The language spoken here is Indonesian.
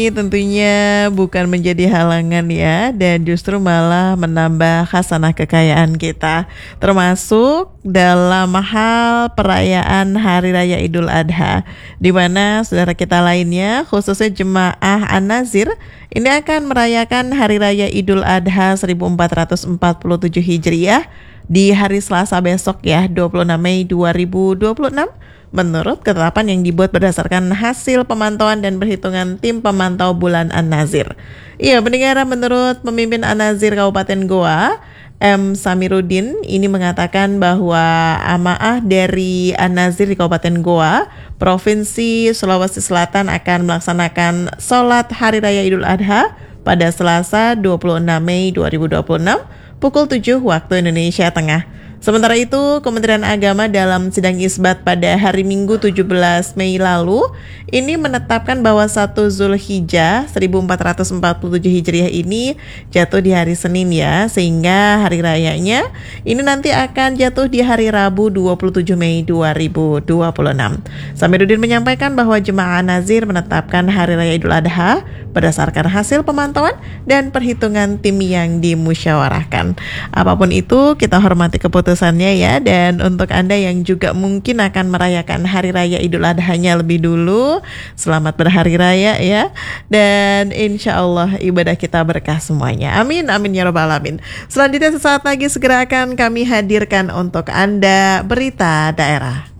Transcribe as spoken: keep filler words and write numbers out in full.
tentunya bukan menjadi halangan ya, dan justru malah menambah khasanah kekayaan kita, termasuk dalam hal perayaan Hari Raya Idul Adha, di mana saudara kita lainnya khususnya jemaah An-Nazir ini akan merayakan Hari Raya Idul Adha seribu empat ratus empat puluh tujuh Hijriah di hari Selasa besok ya, dua puluh enam Mei dua ribu dua puluh enam. Menurut ketetapan yang dibuat berdasarkan hasil pemantauan dan perhitungan tim pemantau bulan An-Nazir. Iya, pendengar, menurut pemimpin An-Nazir Kabupaten Goa, M. Samiruddin, ini mengatakan bahwa amaah dari An-Nazir di Kabupaten Goa, Provinsi Sulawesi Selatan akan melaksanakan sholat Hari Raya Idul Adha pada Selasa dua puluh enam Mei dua ribu dua puluh enam pukul tujuh waktu Indonesia Tengah. Sementara itu, Kementerian Agama dalam sidang isbat pada hari Minggu tujuh belas Mei lalu ini menetapkan bahwa satu Zulhijjah seribu empat ratus empat puluh tujuh Hijriah ini jatuh di hari Senin ya, sehingga hari rayanya ini nanti akan jatuh di hari Rabu dua puluh tujuh Mei dua ribu dua puluh enam. Samiruddin menyampaikan bahwa jemaah Nazir menetapkan Hari Raya Idul Adha berdasarkan hasil pemantauan dan perhitungan tim yang dimusyawarahkan. Apapun itu, kita hormati keputusannya ya. Dan untuk Anda yang juga mungkin akan merayakan Hari Raya Idul Adhanya lebih dulu, selamat berhari raya ya. Dan insya Allah ibadah kita berkah semuanya. Amin, amin ya rabbal alamin. Selanjutnya sesaat lagi segera akan kami hadirkan untuk Anda berita daerah.